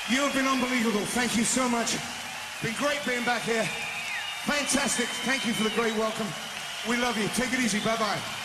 You have been unbelievable. Thank you so much. Been great being back here. Fantastic. Thank you for the great welcome. We love you. Take it easy. Bye-bye.